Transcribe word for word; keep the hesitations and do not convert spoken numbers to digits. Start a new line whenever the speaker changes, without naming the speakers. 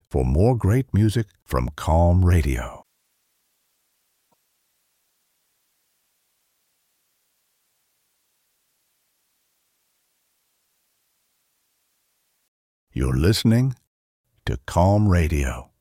for more great music from Calm Radio. You're listening to Calm Radio.